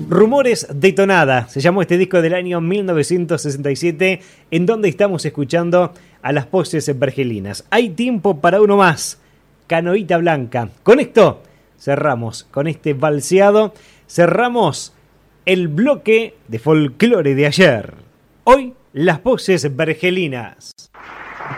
Rumores de Tonada, se llamó este disco del año 1967, en donde estamos escuchando a las Voces Vergelinas. Hay tiempo para uno más, Canoita Blanca. Con esto cerramos, con este valseado, cerramos el bloque de folclore de ayer. Hoy, las Voces Vergelinas.